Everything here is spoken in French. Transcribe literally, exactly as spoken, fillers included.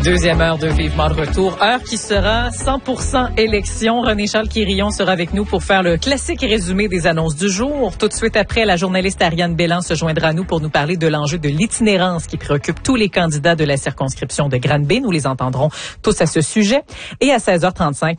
Deuxième heure de Vivement de retour, heure qui sera cent pour cent élection. René-Charles Quirillon sera avec nous pour faire le classique résumé des annonces du jour. Tout de suite après, la journaliste Ariane Bélan se joindra à nous pour nous parler de l'enjeu de l'itinérance qui préoccupe tous les candidats de la circonscription de Granby. Nous les entendrons tous à ce sujet. Et à seize heures trente-cinq,